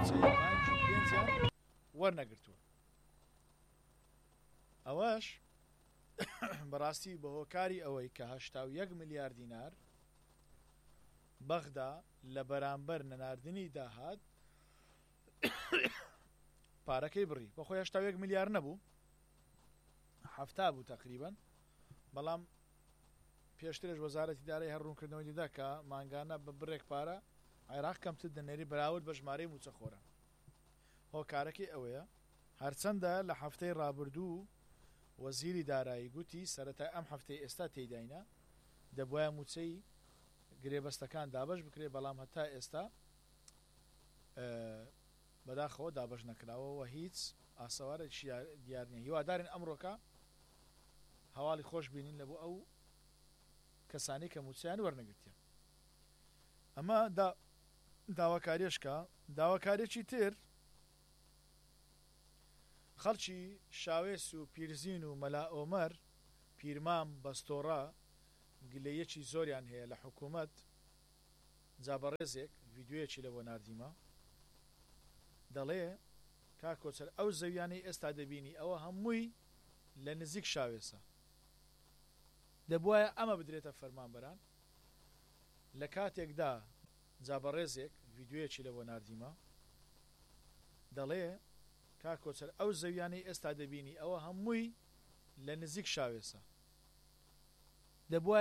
موچەی مانگی پێنجیان وەرنەگرتووە. ئەوەش بەڕاستی بەهۆکاری ئەوەی کە 81 ملیار دینار بەغدا لە بەرامبەر نەناردنی داهات پارەکەی بڕی بەخۆی 81 ملیار نەبوو، 70 بوو تقریبا، بەڵام پێشترش وەزارەتی دارایی هەڕوونکردنەوەی دیدا کە ماگانە بە بڕێک پارە عێراق کەمتر دەنێری بەراورد بە ژمارەی موچەخۆرە. هۆکارەکەی ئەوەیە هەرچەندە لە هەفتەی ڕابردوو وەزیری دارایی گوتی سەرەتای ئەم هەفتەی ئێستا تێداینە دەبوایە موچەی گرێبەستەکان دابش بکرێ، بەڵام هەتا ئێستا بەداخەوە دابش نەکراوەوە هیچ ئاسەوارێکی دیار نییە. هیوادارین ئەمڕۆکە هەواڵی خۆش بینین لە بۆ ئەو کەسانی کە موچیان وەرنەگرتیان. ئەمە داواکاریشکە. داواکارێکی تر خەڵکی شاوێس و پیرزین و مەلا ئۆمەر پیرمام بەستۆڕا گلەیەکی زۆریان هەیە لە حکوومەت. جابەڕێزێک ڤیددیوەیەکی لە بۆ ناردیمە دەڵێ کاکۆچەر ئەو زەویانەی ئێستا دەبینی ئەوە هەمووی لە نزیک شاوێسە، دەبوایە ئەمە بدرێتە فەرمانبەران. لە کاتێکدا جابەڕێزێک ڤیددیوەیەکی لە بۆ ناردیمە دەڵێ کاکۆچەر ئەو زەویانەی ئێستا دەبینی ئەوە هەمووی لە نزیک شاوێسە، دەبوایە